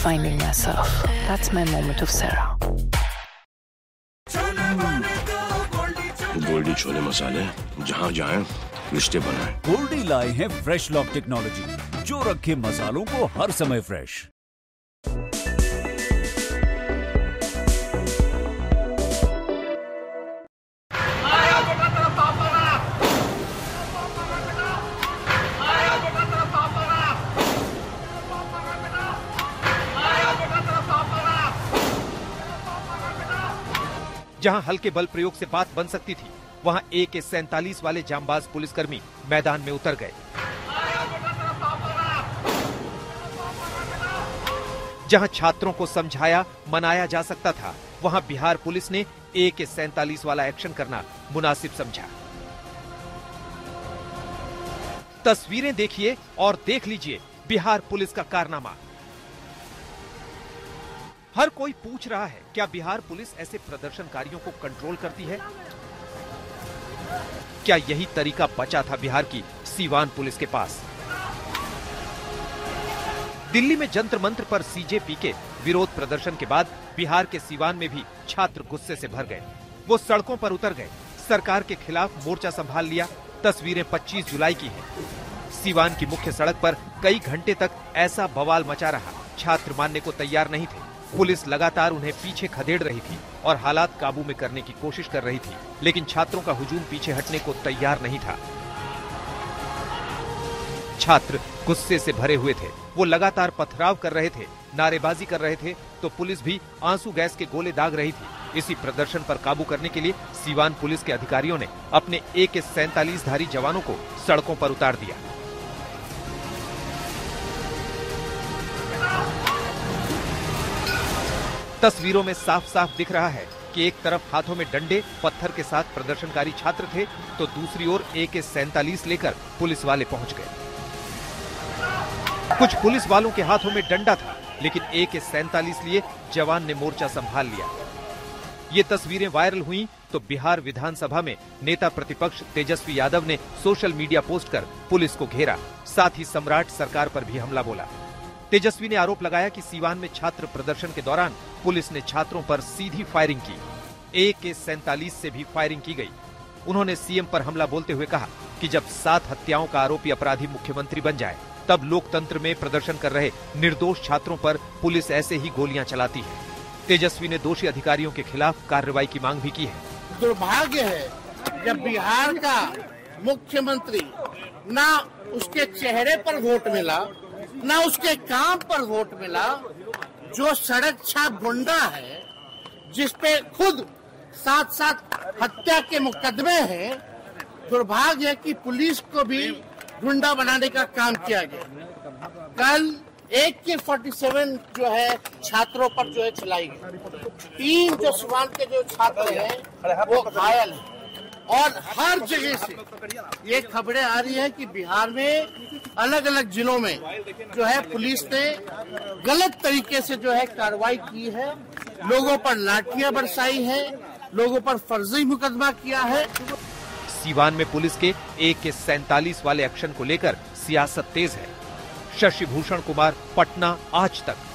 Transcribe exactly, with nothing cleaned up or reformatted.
finding myself. That's my moment of Sarah. Goldy chole मसाले, जहाँ जाएं रिश्ते बनाएं। गोल्डी लाए हैं फ्रेश लॉक टेक्नोलॉजी, जो रखे मसालों को हर समय फ्रेश। जहां हल्के बल प्रयोग से बात बन सकती थी, वहां ए के सैंतालीस वाले जांबाज पुलिसकर्मी मैदान में उतर गए। जहां छात्रों को समझाया मनाया जा सकता था, वहां बिहार पुलिस ने ए के सैंतालीस वाला एक्शन करना मुनासिब समझा। तस्वीरें देखिए और देख लीजिए बिहार पुलिस का कारनामा। हर कोई पूछ रहा है, क्या बिहार पुलिस ऐसे प्रदर्शनकारियों को कंट्रोल करती है? क्या यही तरीका बचा था बिहार की सीवान पुलिस के पास? दिल्ली में जंतर मंत्र पर सीजेपी के विरोध प्रदर्शन के बाद बिहार के सीवान में भी छात्र गुस्से से भर गए। वो सड़कों पर उतर गए, सरकार के खिलाफ मोर्चा संभाल लिया। तस्वीरें पच्चीस जुलाई की हैं। सीवान की मुख्य सड़क पर कई घंटे तक ऐसा बवाल मचा रहा, छात्र मानने को तैयार नहीं थे। पुलिस लगातार उन्हें पीछे खदेड़ रही थी और हालात काबू में करने की कोशिश कर रही थी, लेकिन छात्रों का हुजूम पीछे हटने को तैयार नहीं था। छात्र गुस्से से भरे हुए थे, वो लगातार पथराव कर रहे थे, नारेबाजी कर रहे थे, तो पुलिस भी आंसू गैस के गोले दाग रही थी। इसी प्रदर्शन पर काबू करने के लिए सीवान पुलिस के अधिकारियों ने अपने ए के सैंतालीस धारी जवानों को सड़कों पर उतार दिया। तस्वीरों में साफ साफ दिख रहा है कि एक तरफ हाथों में डंडे पत्थर के साथ प्रदर्शनकारी छात्र थे, तो दूसरी ओर ए के सैंतालीस लेकर पुलिस वाले पहुंच गए। कुछ पुलिस वालों के हाथों में डंडा था, लेकिन ए के सैंतालीस लिए जवान ने मोर्चा संभाल लिया। ये तस्वीरें वायरल हुई तो बिहार विधानसभा में नेता प्रतिपक्ष तेजस्वी यादव ने सोशल मीडिया पोस्ट कर पुलिस को घेरा, साथ ही सम्राट सरकार पर भी हमला बोला। तेजस्वी ने आरोप लगाया कि सीवान में छात्र प्रदर्शन के दौरान पुलिस ने छात्रों पर सीधी फायरिंग की। ए के सैंतालीस से भी फायरिंग की गई। उन्होंने सीएम पर हमला बोलते हुए कहा कि जब सात हत्याओं का आरोपी अपराधी मुख्यमंत्री बन जाए, तब लोकतंत्र में प्रदर्शन कर रहे निर्दोष छात्रों पर पुलिस ऐसे ही गोलियां चलाती है। तेजस्वी ने दोषी अधिकारियों के खिलाफ कार्रवाई की मांग भी की है। दुर्भाग्य है जब बिहार का मुख्यमंत्री ना उसके चेहरे पर वोट मिला, ना उसके काम पर वोट मिला, जो सड़क छाप गुंडा है, जिसपे खुद साथ साथ हत्या के मुकदमे हैं। दुर्भाग्य है कि पुलिस को भी गुंडा बनाने का काम किया गया। कल एक के सैंतालीस जो है छात्रों पर जो है चलाई गई। तीन जो सीवान के जो छात्र हैं वो घायल हैं और हर जगह से ये खबरें आ रही हैं कि बिहार में अलग अलग जिलों में जो है पुलिस ने गलत तरीके से जो है कार्रवाई की है, लोगों पर लाठियां बरसाई है, लोगों पर फर्जी मुकदमा किया है। सीवान में पुलिस के ए के सैंतालीस वाले एक्शन को लेकर सियासत तेज है। शशि भूषण कुमार, पटना, आज तक।